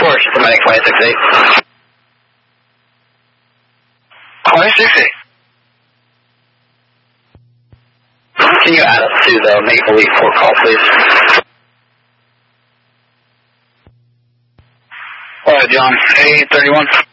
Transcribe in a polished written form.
course, implementing 268. 268. Can you add us to the Maple Leaf port call, please? Alright, John. A31.